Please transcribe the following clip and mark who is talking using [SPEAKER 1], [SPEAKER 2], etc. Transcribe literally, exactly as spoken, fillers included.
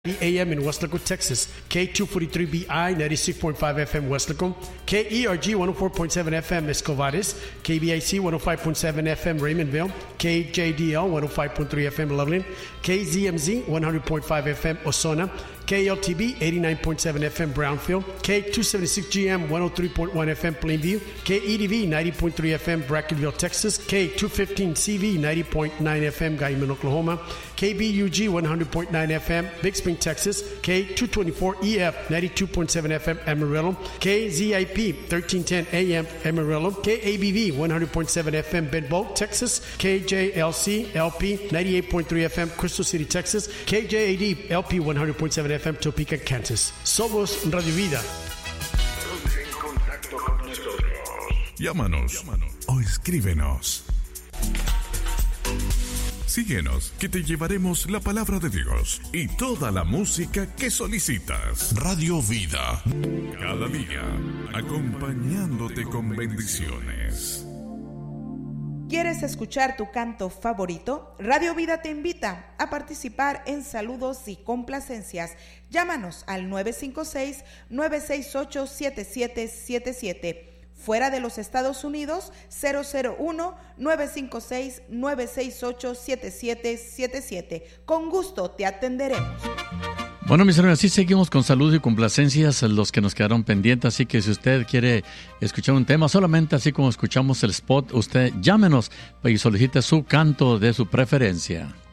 [SPEAKER 1] A M in Westlaco, Texas, K two forty-three B I, ninety-six point five F M Westlaco, K E R G one oh four point seven F M Escovares, K B I C one oh five point seven F M Raymondville, K J D L one oh five point three F M Loveland, K Z M Z one hundred point five F M Osona, K L T B eighty-nine point seven F M Brownfield, K two seventy-six G M one oh three point one F M Plainview, K E D V ninety point three F M Brackenville, Texas, K two fifteen C V ninety point nine F M Guyman, Oklahoma, K B U G one hundred point nine F M Big Spring, Texas, K two twenty-four E F ninety-two point seven F M Amarillo, K Z I P thirteen ten A M Amarillo, K A B V one hundred point seven F M Benbow, Texas, K J L C L P ninety-eight point three F M Crystal City, Texas, K J A D L P one hundred point seven F M Topeka, Kansas. Somos Radio Vida.
[SPEAKER 2] Ponte en contacto con nosotros.
[SPEAKER 3] Llámanos, Llámanos o escríbenos. Síguenos, que te llevaremos la palabra de Dios y toda la música que solicitas. Radio Vida. Cada día, acompañándote con bendiciones.
[SPEAKER 4] ¿Quieres escuchar tu canto favorito? Radio Vida te invita a participar en saludos y complacencias. Llámanos al nueve cinco seis, nueve seis ocho, siete siete siete siete. Fuera de los Estados Unidos, cero cero uno, nueve cinco seis, nueve seis ocho, siete siete siete siete. Con gusto te atenderemos.
[SPEAKER 5] Bueno, mis hermanos, así seguimos con saludos y complacencias, los que nos quedaron pendientes. Así que si usted quiere escuchar un tema, solamente así como escuchamos el spot, usted llámenos y solicite su canto de su preferencia.